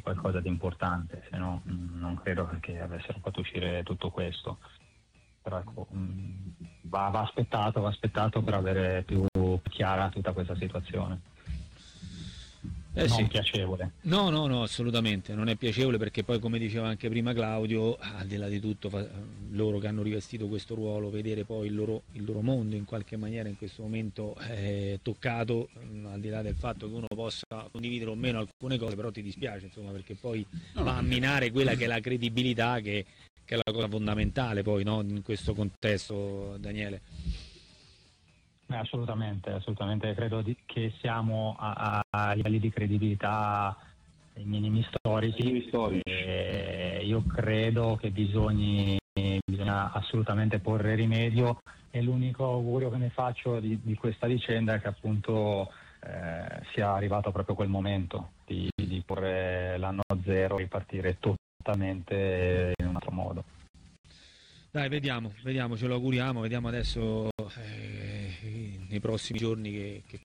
qualcosa di importante, se no non credo che avessero fatto uscire tutto questo. Però ecco, va aspettato per avere più chiara tutta questa situazione. Non sì. Piacevole. No, assolutamente non è piacevole, perché poi, come diceva anche prima Claudio, al di là di tutto, loro che hanno rivestito questo ruolo, vedere poi il loro mondo in qualche maniera in questo momento toccato, al di là del fatto che uno possa condividere o meno alcune cose, però ti dispiace, insomma, perché poi va a minare quella che è la credibilità, che è la cosa fondamentale poi, no, in questo contesto, Daniele. Assolutamente, credo che siamo a livelli di credibilità minimi storici. Io credo che bisogna assolutamente porre rimedio, e l'unico augurio che ne faccio di questa vicenda è che appunto sia arrivato proprio quel momento di porre l'anno zero e partire totalmente in un altro modo. Dai, vediamo, ce lo auguriamo, vediamo adesso nei prossimi giorni che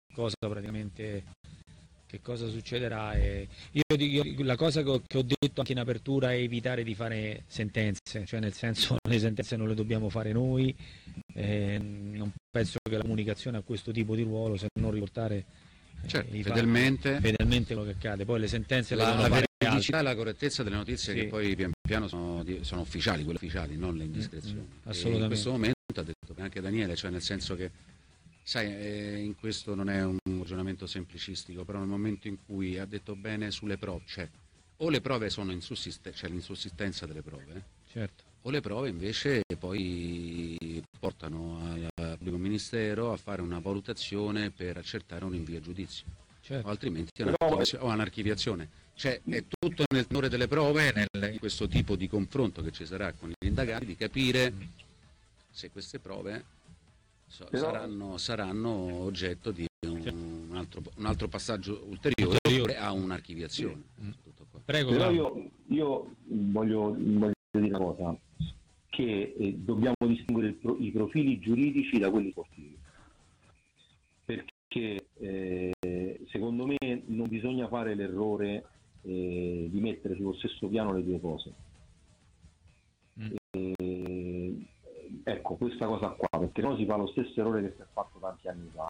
cosa succederà. Io la cosa che ho detto anche in apertura è evitare di fare sentenze, cioè nel senso, le sentenze non le dobbiamo fare noi, non penso che la comunicazione ha questo tipo di ruolo, se non riportare fedelmente quello che accade. Poi le sentenze la veridicità e la correttezza delle notizie, che poi pian piano sono ufficiali, quelle ufficiali, non le indiscrezioni. Assolutamente. In questo momento ha detto anche Daniele, cioè nel senso che, sai, in questo non è un ragionamento semplicistico, però nel momento in cui ha detto bene sulle prove, cioè o le prove sono c'è l'insussistenza delle prove, certo, o le prove invece poi portano al pubblico ministero a fare una valutazione per accertare un rinvio a giudizio, certo, o altrimenti o un'archiviazione. Cioè è tutto nel tenore delle prove, in questo tipo di confronto che ci sarà con gli indagati, di capire se queste prove saranno oggetto di un altro passaggio ulteriore a un'archiviazione. Tutto qua. Prego. Però io voglio dire una cosa, che dobbiamo distinguere i profili giuridici da quelli sportivi, perché secondo me non bisogna fare l'errore di mettere sullo stesso piano le due cose. Ecco, questa cosa qua, perché no si fa lo stesso errore che si è fatto tanti anni fa,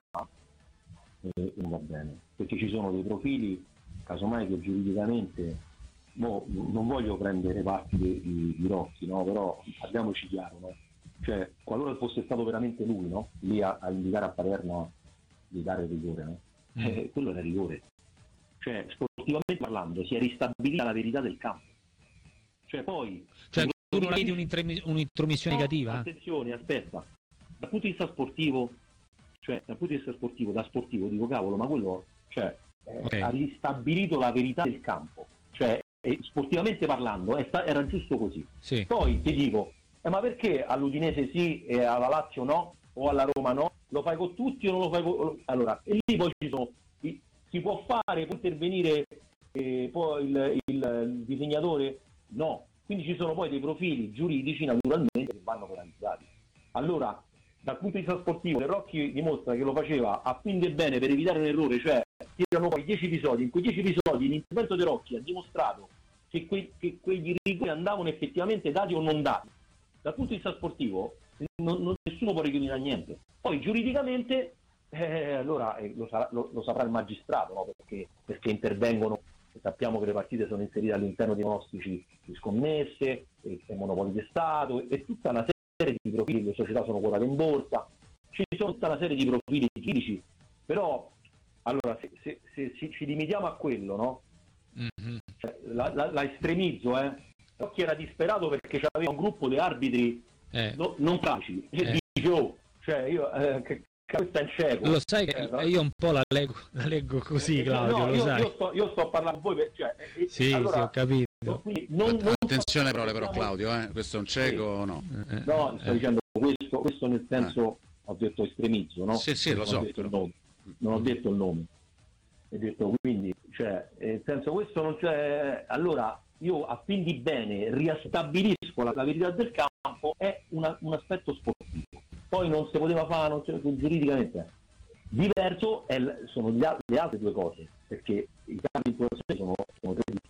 e non va bene, perché ci sono dei profili, casomai, che giuridicamente, non voglio prendere parti di Rocchi, no? Però parliamoci chiaro, no? Cioè, qualora fosse stato veramente lui, no? Lì a indicare a Palermo di dare il rigore, no? Quello era rigore. Cioè, sportivamente parlando, si è ristabilita la verità del campo. Cioè, poi... tu non vedi un'intromissione negativa? Attenzione, aspetta. Dal punto di vista sportivo, da sportivo dico, cavolo, ma quello, cioè, ha ristabilito la verità del campo. Cioè, sportivamente parlando, era giusto così. Sì. Poi ti dico, ma perché all'Udinese sì e alla Lazio no? O alla Roma no? Lo fai con tutti o non lo fai con... Allora, e lì poi si può fare, può intervenire poi il disegnatore? No. Quindi ci sono poi dei profili giuridici, naturalmente, che vanno penalizzati. Allora, dal punto di vista sportivo, Rocchi dimostra che lo faceva a fin del bene, per evitare un errore, cioè tirano poi 10 episodi, in quei 10 episodi l'intervento di Rocchi ha dimostrato che quegli rigori andavano effettivamente dati o non dati. Dal punto di vista sportivo nessuno può recriminare niente. Poi giuridicamente allora lo saprà il magistrato, no? Perché intervengono. Sappiamo che le partite sono inserite all'interno di pronostici di scommesse, e monopoli di Stato, e tutta una serie di profili. Le società sono quotate in borsa, ci sono tutta una serie di profili giuridici. Però allora se ci limitiamo a quello, no? Cioè, la estremizzo, Rocchi era disperato perché c'aveva un gruppo di arbitri non capaci, e dice cioè io questo è in cieco. Lo sai che io un po' la leggo così, Claudio, no, lo sai. Io sto parlando con voi, sì, allora, sì, ho capito. Attenzione però Claudio, questo è un cieco, no? No, sto dicendo questo nel senso, ho detto estremizzo, no? Sì, lo so. Non ho detto il nome. Ho detto, quindi, cioè, nel senso, questo non c'è. Allora, io a fin di bene riastabilisco la verità del campo, è un aspetto sportivo. Poi non si poteva fare, giuridicamente. Diverso sono le altre due cose, perché i campi di situazione sono tre